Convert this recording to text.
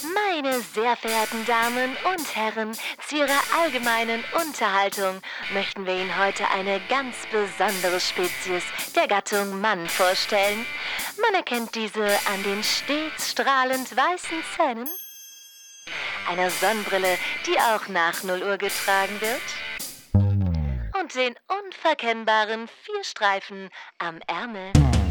Meine sehr verehrten Damen und Herren, zu Ihrer allgemeinen Unterhaltung möchten wir Ihnen heute eine ganz besondere Spezies der Gattung Mann vorstellen. Man erkennt diese an den stets strahlend weißen Zähnen, einer Sonnenbrille, die auch nach 0 Uhr getragen wird, und den unverkennbaren 4 Streifen am Ärmel.